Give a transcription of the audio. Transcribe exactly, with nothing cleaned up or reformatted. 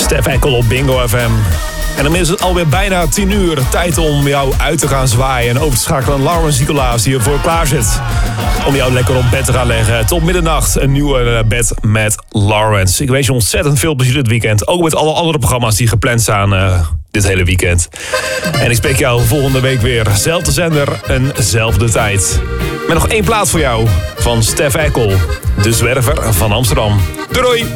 Stef Ekkel op Bingo F M. En dan is het alweer bijna tien uur. Tijd om jou uit te gaan zwaaien en over te schakelen naar Laurens Nicolaas die ervoor klaar zit. Om jou lekker op bed te gaan leggen. Tot middernacht een nieuwe bed met Laurens. Ik wens je ontzettend veel plezier dit weekend. Ook met alle andere programma's die gepland staan uh, dit hele weekend. En ik spreek jou volgende week weer. Zelfde zender en zelfde tijd. Met nog één plaat voor jou van Stef Ekkel. De zwerver van Amsterdam. Doei doei!